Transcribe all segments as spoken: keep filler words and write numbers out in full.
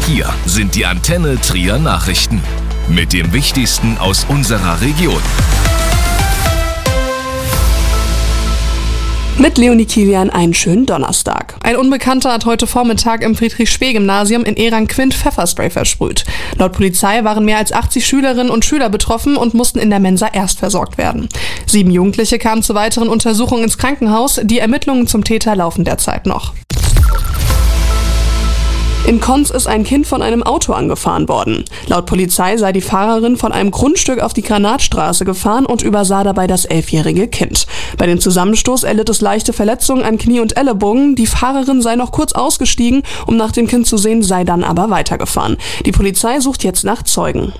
Hier sind die Antenne Trier Nachrichten mit dem Wichtigsten aus unserer Region. Mit Leonie Kilian einen schönen Donnerstag. Ein Unbekannter hat heute Vormittag im Friedrich-Spee-Gymnasium in Ehrang-Quint Pfefferspray versprüht. Laut Polizei waren mehr als achtzig Schülerinnen und Schüler betroffen und mussten in der Mensa erstversorgt werden. Sieben Jugendliche kamen zur weiteren Untersuchung ins Krankenhaus. Die Ermittlungen zum Täter laufen derzeit noch. In Konz ist ein Kind von einem Auto angefahren worden. Laut Polizei sei die Fahrerin von einem Grundstück auf die Granatstraße gefahren und übersah dabei das elfjährige Kind. Bei dem Zusammenstoß erlitt es leichte Verletzungen an Knie und Ellenbogen. Die Fahrerin sei noch kurz ausgestiegen, um nach dem Kind zu sehen, sei dann aber weitergefahren. Die Polizei sucht jetzt nach Zeugen.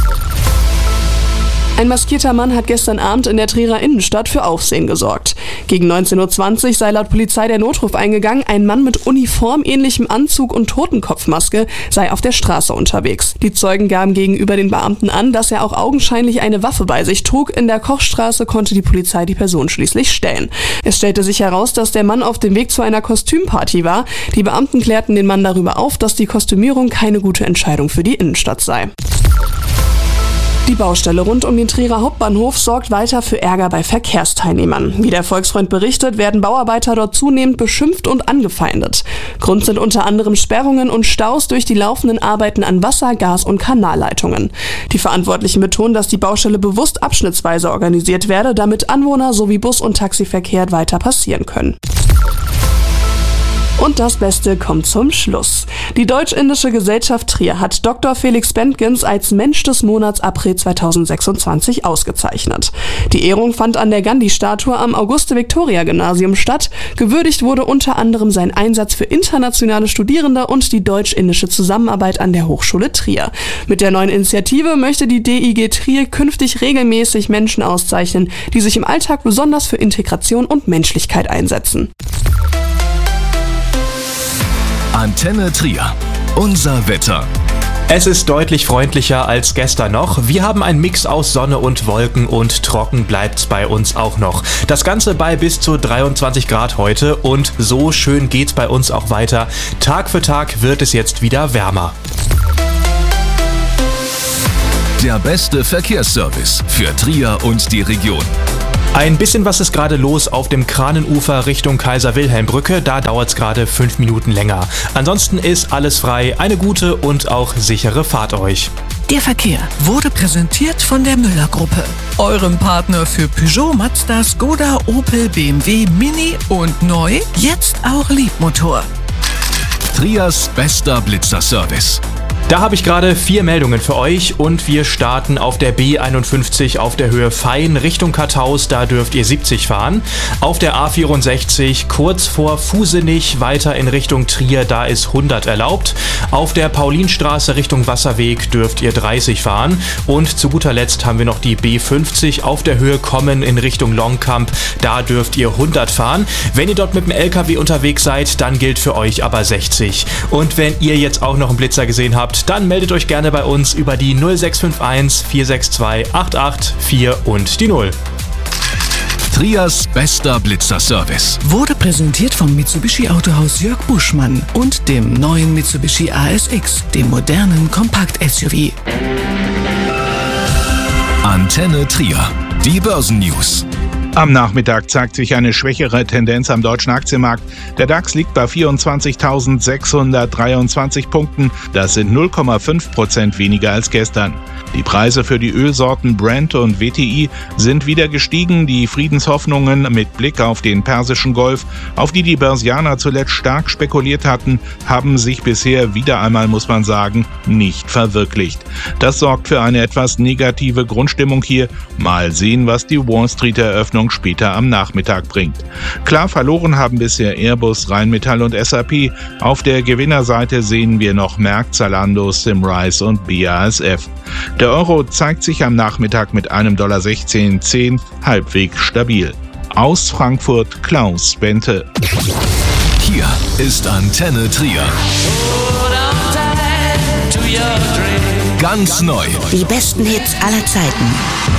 Ein maskierter Mann hat gestern Abend in der Trierer Innenstadt für Aufsehen gesorgt. Gegen neunzehn Uhr zwanzig sei laut Polizei der Notruf eingegangen. Ein Mann mit uniformähnlichem Anzug und Totenkopfmaske sei auf der Straße unterwegs. Die Zeugen gaben gegenüber den Beamten an, dass er auch augenscheinlich eine Waffe bei sich trug. In der Kochstraße konnte die Polizei die Person schließlich stellen. Es stellte sich heraus, dass der Mann auf dem Weg zu einer Kostümparty war. Die Beamten klärten den Mann darüber auf, dass die Kostümierung keine gute Entscheidung für die Innenstadt sei. Die Baustelle rund um den Trierer Hauptbahnhof sorgt weiter für Ärger bei Verkehrsteilnehmern. Wie der Volksfreund berichtet, werden Bauarbeiter dort zunehmend beschimpft und angefeindet. Grund sind unter anderem Sperrungen und Staus durch die laufenden Arbeiten an Wasser-, Gas- und Kanalleitungen. Die Verantwortlichen betonen, dass die Baustelle bewusst abschnittsweise organisiert werde, damit Anwohner sowie Bus- und Taxiverkehr weiter passieren können. Und das Beste kommt zum Schluss. Die Deutsch-Indische Gesellschaft Trier hat Doktor Felix Bentgens als Mensch des Monats April zweitausendsechsundzwanzig ausgezeichnet. Die Ehrung fand an der Gandhi-Statue am Auguste-Victoria-Gymnasium statt. Gewürdigt wurde unter anderem sein Einsatz für internationale Studierende und die deutsch-indische Zusammenarbeit an der Hochschule Trier. Mit der neuen Initiative möchte die D I G Trier künftig regelmäßig Menschen auszeichnen, die sich im Alltag besonders für Integration und Menschlichkeit einsetzen. Antenne Trier. Unser Wetter. Es ist deutlich freundlicher als gestern noch. Wir haben einen Mix aus Sonne und Wolken und trocken bleibt's bei uns auch noch. Das Ganze bei bis zu dreiundzwanzig Grad heute und so schön geht's bei uns auch weiter. Tag für Tag wird es jetzt wieder wärmer. Der beste Verkehrsservice für Trier und die Region. Ein bisschen was ist gerade los auf dem Kranenufer Richtung Kaiser-Wilhelm-Brücke. Da dauert es gerade fünf Minuten länger. Ansonsten ist alles frei. Eine gute und auch sichere Fahrt euch. Der Verkehr wurde präsentiert von der Müller-Gruppe. Eurem Partner für Peugeot, Mazda, Skoda, Opel, B M W, Mini und neu, jetzt auch Liebmotor. Triers bester Blitzerservice. Da habe ich gerade vier Meldungen für euch und wir starten auf der B einundfünfzig auf der Höhe Fein Richtung Karthaus, da dürft ihr siebzig fahren. Auf der A vierundsechzig kurz vor Fusenich weiter in Richtung Trier, da ist hundert erlaubt. Auf der Paulinstraße Richtung Wasserweg dürft ihr dreißig fahren. Und zu guter Letzt haben wir noch die B fünfzig auf der Höhe Kommen in Richtung Longkamp, da dürft ihr hundert fahren. Wenn ihr dort mit dem L K W unterwegs seid, dann gilt für euch aber sechzig. Und wenn ihr jetzt auch noch einen Blitzer gesehen habt, dann meldet euch gerne bei uns über die null sechs fünf eins vier sechs zwei acht acht vier und die null. Triers bester Blitzerservice wurde präsentiert vom Mitsubishi Autohaus Jörg Buschmann und dem neuen Mitsubishi A S X, dem modernen Kompakt-S U V. Antenne Trier, die Börsennews. Am Nachmittag zeigt sich eine schwächere Tendenz am deutschen Aktienmarkt. Der DAX liegt bei vierundzwanzigtausendsechshundertdreiundzwanzig Punkten. Das sind null Komma fünf Prozent weniger als gestern. Die Preise für die Ölsorten Brent und W T I sind wieder gestiegen. Die Friedenshoffnungen mit Blick auf den Persischen Golf, auf die die Börsianer zuletzt stark spekuliert hatten, haben sich bisher wieder einmal, muss man sagen, nicht verwirklicht. Das sorgt für eine etwas negative Grundstimmung hier. Mal sehen, was die Wall Street-Eröffnung später am Nachmittag bringt. Klar verloren haben bisher Airbus, Rheinmetall und S A P. Auf der Gewinnerseite sehen wir noch Merck, Zalando, Symrise und B A S F. Der Euro zeigt sich am Nachmittag mit einem Dollar sechzehn zehn halbwegs stabil. Aus Frankfurt Klaus Bente. Hier ist Antenne Trier. Ganz neu. Die besten Hits aller Zeiten.